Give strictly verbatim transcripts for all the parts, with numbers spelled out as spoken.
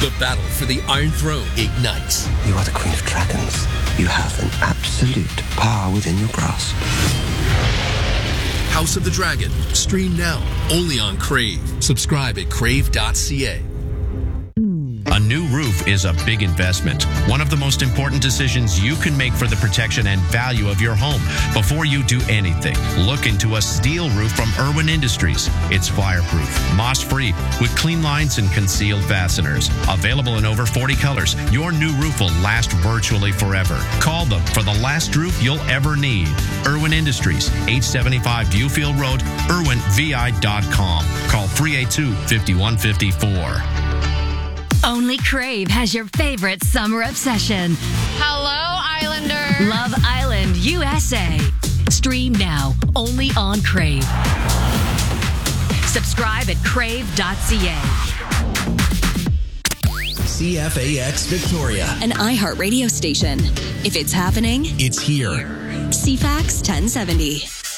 The battle for the Iron Throne ignites. You are the Queen of Dragons. You have an absolute power within your grasp. House of the Dragon. Stream now, only on Crave. Subscribe at crave dot c a. A new roof is a big investment. One of the most important decisions you can make for the protection and value of your home. Before you do anything, look into a steel roof from Irwin Industries. It's fireproof, moss-free, with clean lines and concealed fasteners. Available in over forty colors, your new roof will last virtually forever. Call them for the last roof you'll ever need. Irwin Industries, eight seventy-five Viewfield Road, irwin v i dot com. Call three eight two, five one five four. Only Crave has your favorite summer obsession. Hello, Islander. Love Island, U S A. Stream now, only on Crave. Subscribe at crave dot c a. C F A X Victoria. An iHeartRadio station. If it's happening, It's here. C FAX ten seventy.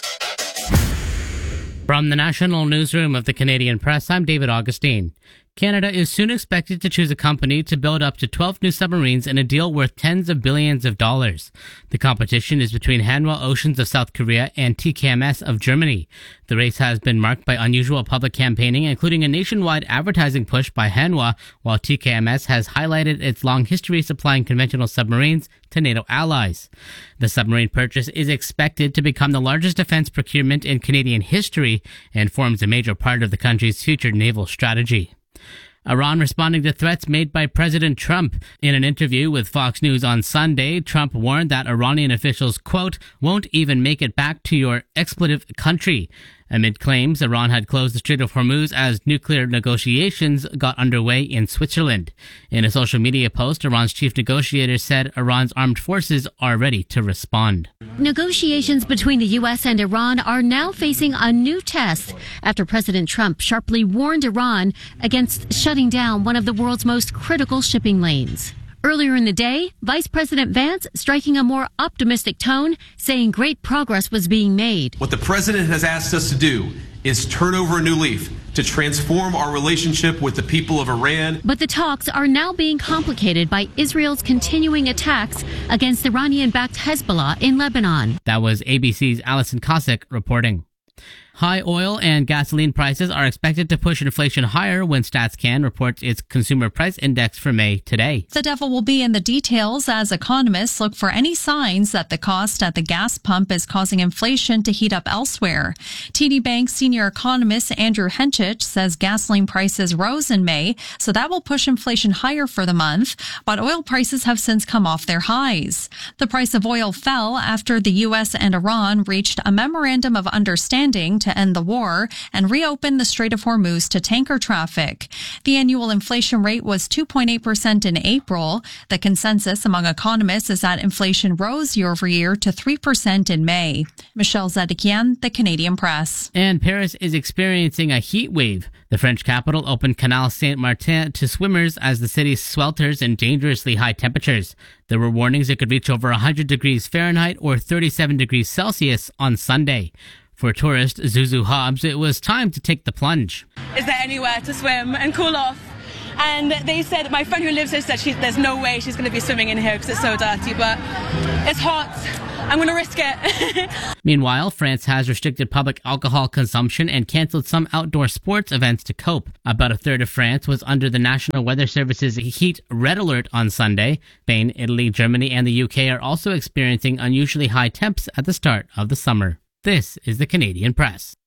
From the National Newsroom of the Canadian Press, I'm David Augustine. Canada is soon expected to choose a company to build up to twelve new submarines in a deal worth tens of billions of dollars. The competition is between Hanwha Oceans of South Korea and T K M S of Germany. The race has been marked by unusual public campaigning, including a nationwide advertising push by Hanwha, while T K M S has highlighted its long history supplying conventional submarines to NATO allies. The submarine purchase is expected to become the largest defense procurement in Canadian history and forms a major part of the country's future naval strategy. Iran responding to threats made by President Trump. In an interview with Fox News on Sunday, Trump warned that Iranian officials, quote, won't even make it back to your expletive country. Amid claims Iran had closed the Strait of Hormuz as nuclear negotiations got underway in Switzerland. In a social media post, Iran's chief negotiator said Iran's armed forces are ready to respond. Negotiations between the U S and Iran are now facing a new test after President Trump sharply warned Iran against shutting down one of the world's most critical shipping lanes. Earlier in the day, Vice President Vance striking a more optimistic tone, saying great progress was being made. What the president has asked us to do is turn over a new leaf to transform our relationship with the people of Iran. But the talks are now being complicated by Israel's continuing attacks against Iranian-backed Hezbollah in Lebanon. That was A B C's Alison Cossack reporting. High oil and gasoline prices are expected to push inflation higher when StatsCan reports its consumer price index for May today. The devil will be in the details as economists look for any signs that the cost at the gas pump is causing inflation to heat up elsewhere. T D Bank senior economist Andrew Henchich says gasoline prices rose in May, so that will push inflation higher for the month, but oil prices have since come off their highs. The price of oil fell after the U S and Iran reached a memorandum of understanding to end the war and reopen the Strait of Hormuz to tanker traffic. The annual inflation rate was two point eight percent in April. The consensus among economists is that inflation rose year over year to three percent in May. Michelle Zedekian, The Canadian Press. And Paris is experiencing a heat wave. The French capital opened Canal Saint-Martin to swimmers as the city swelters in dangerously high temperatures. There were warnings it could reach over one hundred degrees Fahrenheit or thirty-seven degrees Celsius on Sunday. For tourist Zuzu Hobbs, it was time to take the plunge. Is there anywhere to swim and cool off? And they said, my friend who lives here said she, there's no way she's going to be swimming in here because it's so dirty, but it's hot. I'm going to risk it. Meanwhile, France has restricted public alcohol consumption and canceled some outdoor sports events to cope. About a third of France was under the National Weather Service's heat red alert on Sunday. Spain, Italy, Germany, and the U K are also experiencing unusually high temps at the start of the summer. This is the Canadian Press.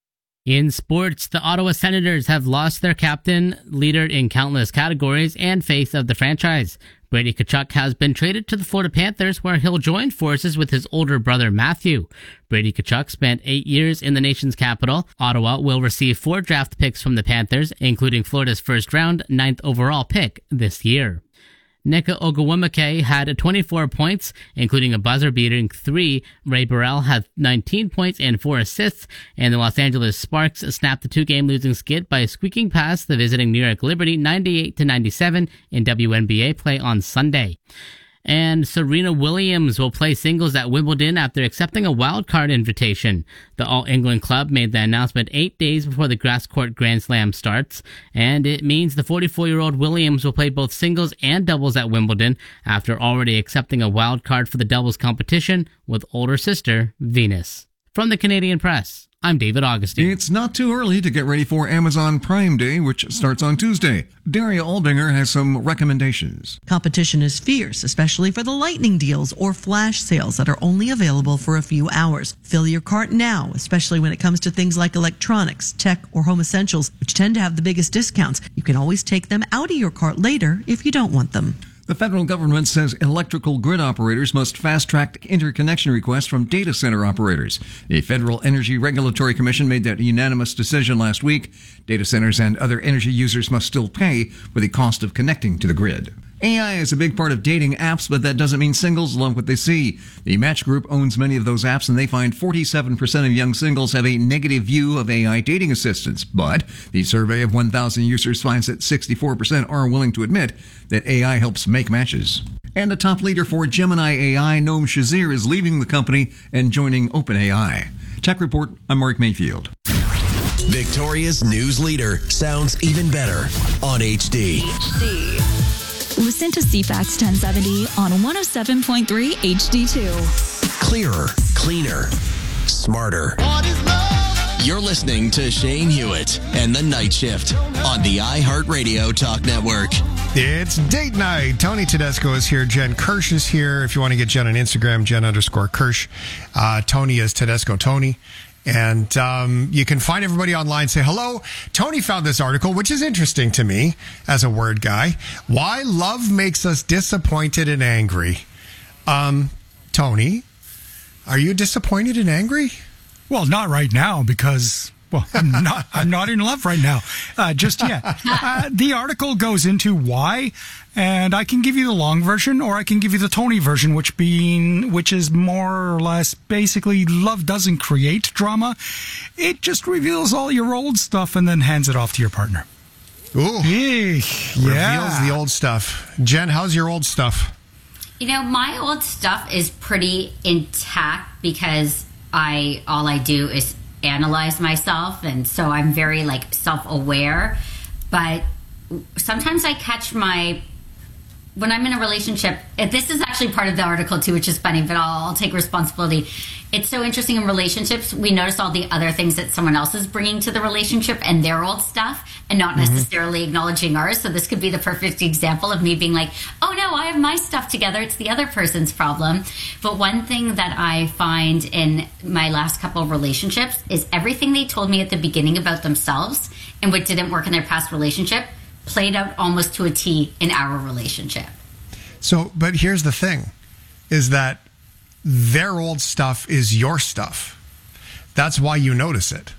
In sports, the Ottawa Senators have lost their captain, leader in countless categories, and face of the franchise. Brady Tkachuk has been traded to the Florida Panthers, where he'll join forces with his older brother Matthew. Brady Tkachuk spent eight years in the nation's capital. Ottawa will receive four draft picks from the Panthers, including Florida's first round, ninth overall pick this year. Nika Ogwumike had twenty-four points, including a buzzer-beating three. Ray Burrell had nineteen points and four assists, and the Los Angeles Sparks snapped the two-game losing skid by squeaking past the visiting New York Liberty ninety-eight to ninety-seven in W N B A play on Sunday. And Serena Williams will play singles at Wimbledon after accepting a wildcard invitation. The All England club made the announcement eight days before the grass court Grand Slam starts, and it means the forty-four-year-old Williams will play both singles and doubles at Wimbledon after already accepting a wildcard for the doubles competition with older sister Venus. From the Canadian Press, I'm David Augustine. It's not too early to get ready for Amazon Prime Day, which starts on Tuesday. Daria Aldinger has some recommendations. Competition is fierce, especially for the lightning deals or flash sales that are only available for a few hours. Fill your cart now, especially when it comes to things like electronics, tech, or home essentials, which tend to have the biggest discounts. You can always take them out of your cart later if you don't want them. The federal government says electrical grid operators must fast-track interconnection requests from data center operators. The Federal Energy Regulatory Commission made that unanimous decision last week. Data centers and other energy users must still pay for the cost of connecting to the grid. A I is a big part of dating apps, but that doesn't mean singles love what they see. The Match Group owns many of those apps, and they find forty-seven percent of young singles have a negative view of A I dating assistants. But the survey of one thousand users finds that sixty-four percent are willing to admit that A I helps make matches. And the top leader for Gemini A I, Noam Shazir, is leaving the company and joining OpenAI. Tech Report, I'm Mark Mayfield. Victoria's news leader sounds even better on H D. H D. Listen to C FAX ten seventy on one oh seven point three H D two. Clearer, cleaner, smarter. You're listening to Shane Hewitt and the Night Shift on the iHeartRadio Talk Network. It's date night. Tony Tedesco is here. Jen Kirsch is here. If you want to get Jen on Instagram, Jen underscore Kirsch. Uh, Tony is Tedesco Tony. And um, you can find everybody online. Say hello. Tony found this article, which is interesting to me as a word guy. Why love makes us disappointed and angry. Um, Tony, are you disappointed and angry? Well, not right now because, well, I'm not, I'm not in love right now, uh, just yet. Uh, the article goes into why, and I can give you the long version or I can give you the Tony version, which being, which is more or less basically love doesn't create drama. It just reveals all your old stuff and then hands it off to your partner. Ooh. Eek, yeah. Reveals the old stuff. Jen, how's your old stuff? You know, my old stuff is pretty intact because I all I do is analyze myself, and so I'm very like self-aware. But sometimes I catch my when I'm in a relationship. This is actually part of the article too, which is funny, but I'll, I'll take responsibility. It's so interesting in relationships. We notice all the other things that someone else is bringing to the relationship and their old stuff, and not mm-hmm. necessarily acknowledging ours. So this could be the perfect example of me being like, oh no, I have my stuff together. It's the other person's problem. But one thing that I find in my last couple of relationships is everything they told me at the beginning about themselves and what didn't work in their past relationship played out almost to a T in our relationship. So, but here's the thing, is that their old stuff is your stuff. That's why you notice it.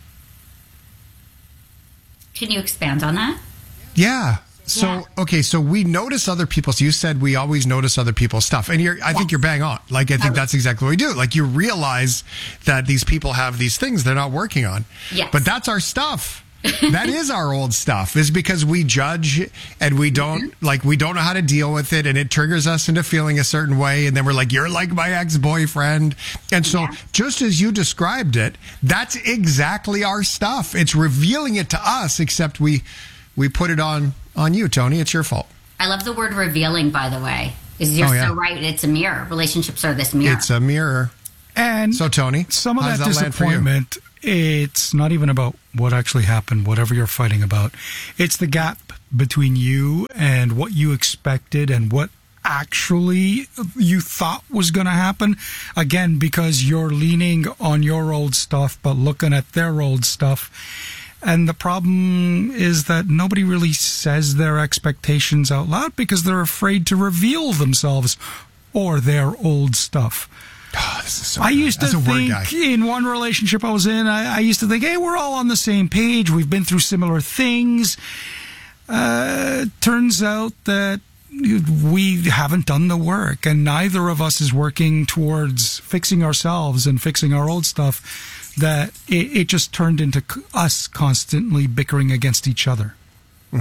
Can you expand on that? Yeah. So, yeah. okay, so we notice other people's, you said we always notice other people's stuff. And you're, I yes. think you're bang on. Like, I think that's exactly what we do. Like, you realize that these people have these things they're not working on. Yes. But that's our stuff. That is our old stuff, is because we judge and we don't mm-hmm. like we don't know how to deal with it, and it triggers us into feeling a certain way, and then we're like, you're like my ex-boyfriend. And so yeah. just as you described it, that's exactly our stuff. It's revealing it to us, except we we put it on on you, Tony. It's your fault. I love the word revealing, by the way. Is you're oh, yeah. so right. It's a mirror. Relationships are this mirror. It's a mirror. And so, Tony, some of that, that disappointment, it's not even about what actually happened, whatever you're fighting about. It's the gap between you and what you expected and what actually you thought was going to happen. Again, because you're leaning on your old stuff, but looking at their old stuff. And the problem is that nobody really says their expectations out loud because they're afraid to reveal themselves or their old stuff. Oh, this is so I used to That's think in one relationship I was in, I, I used to think, hey, we're all on the same page. We've been through similar things. Uh, turns out that we haven't done the work, and neither of us is working towards fixing ourselves and fixing our old stuff, that it, it just turned into us constantly bickering against each other. Mm-hmm.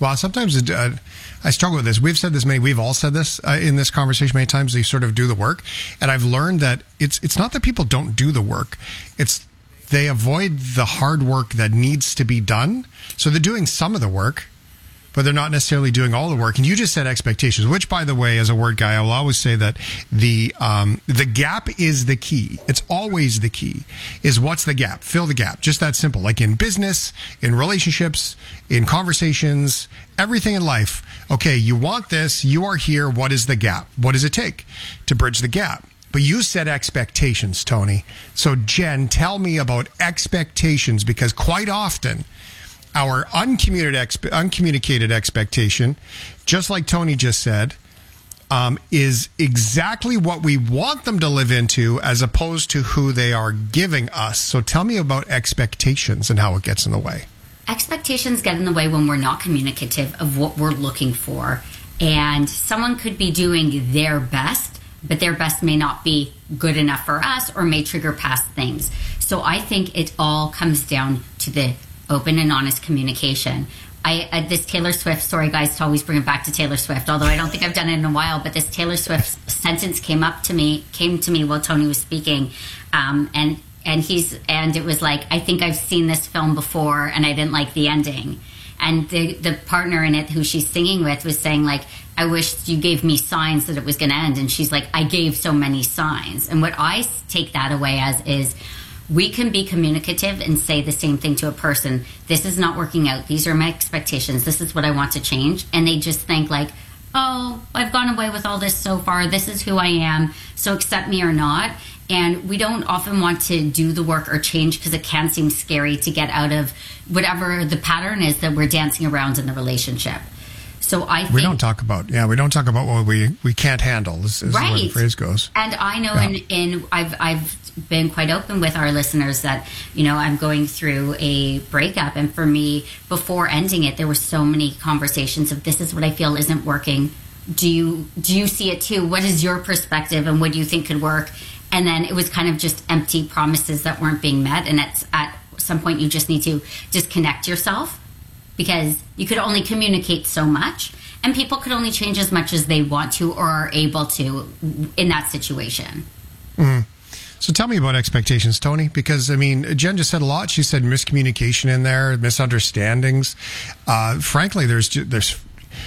Well, sometimes it, uh, I struggle with this. We've said this many, we've all said this uh, in this conversation many times. They sort of do the work. And I've learned that it's it's not that people don't do the work. It's they avoid the hard work that needs to be done. So they're doing some of the work, but they're not necessarily doing all the work. And you just said expectations, which, by the way, as a word guy, I will always say that the um, the gap is the key. It's always the key, is what's the gap? Fill the gap. Just that simple. Like in business, in relationships, in conversations, everything in life. Okay, you want this. You are here. What is the gap? What does it take to bridge the gap? But you said expectations, Tony. So, Jen, tell me about expectations, because quite often our uncommunicated, expe- uncommunicated expectation, just like Tony just said, um, is exactly what we want them to live into as opposed to who they are giving us. So tell me about expectations and how it gets in the way. Expectations get in the way when we're not communicative of what we're looking for. And someone could be doing their best, but their best may not be good enough for us or may trigger past things. So I think it all comes down to the open and honest communication. I uh, this Taylor Swift, sorry guys to always bring it back to Taylor Swift, although I don't think I've done it in a while, but this Taylor Swift sentence came up to me, came to me while Tony was speaking, um, and and he's and it was like, I think I've seen this film before and I didn't like the ending. And the the partner in it who she's singing with was saying, like, I wish you gave me signs that it was going to end. And she's like, I gave so many signs. And what I take that away as is, we can be communicative and say the same thing to a person. This is not working out. These are my expectations. This is what I want to change. And they just think like, oh, I've gone away with all this so far. This is who I am. So accept me or not. And we don't often want to do the work or change because it can seem scary to get out of whatever the pattern is that we're dancing around in the relationship. So I think we don't talk about yeah we don't talk about what we we can't handle. This is right. where the phrase goes. And I know yeah. in in I've I've been quite open with our listeners that, you know, I'm going through a breakup, and for me, before ending it, there were so many conversations of, this is what I feel isn't working. Do you do you see it too? What is your perspective, and what do you think could work? And then it was kind of just empty promises that weren't being met. And at at some point, you just need to disconnect yourself, because you could only communicate so much, and people could only change as much as they want to or are able to in that situation. Mm-hmm. So tell me about expectations, Tony, because, I mean, Jen just said a lot. She said miscommunication in there, misunderstandings. Uh, frankly, there's there's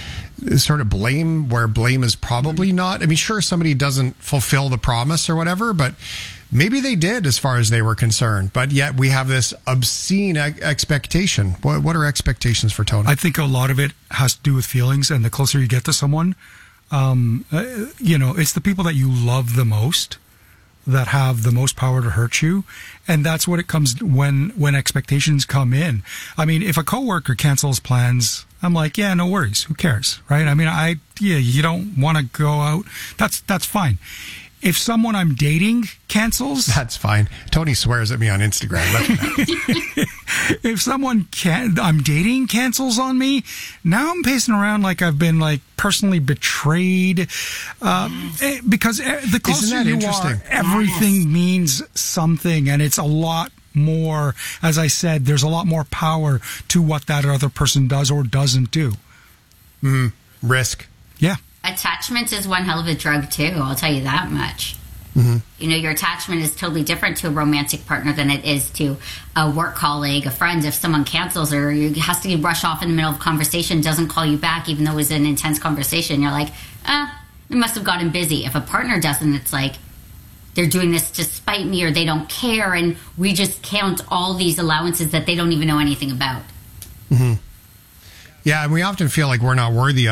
sort of blame where blame is probably not. I mean, sure, somebody doesn't fulfill the promise or whatever, but maybe they did as far as they were concerned. But yet we have this obscene e- expectation. What, what are expectations for Tony? I think a lot of it has to do with feelings, and the closer you get to someone, um, uh, you know, it's the people that you love the most that have the most power to hurt you. And that's what it comes when, when expectations come in. I mean, if a coworker cancels plans, I'm like, yeah, no worries. Who cares? Right? I mean, I, yeah, you don't want to go out. That's, that's fine. If someone I'm dating cancels, that's fine. Tony swears at me on Instagram. If someone can, I'm dating cancels on me, now I'm pacing around like I've been like personally betrayed. Um, yes. Because the closer you are, everything yes. means something, and it's a lot more. As I said, there's a lot more power to what that other person does or doesn't do. Mm, risk. Yeah. Attachment is one hell of a drug too, I'll tell you that much. Mm-hmm. You know, your attachment is totally different to a romantic partner than it is to a work colleague, a friend. If someone cancels or you has to rush off in the middle of a conversation, doesn't call you back even though it was an intense conversation, you're like, ah, they must have gotten busy. If a partner doesn't, it's like, they're doing this to spite me, or they don't care, and we just count all these allowances that they don't even know anything about. Mm-hmm. Yeah, and we often feel like we're not worthy of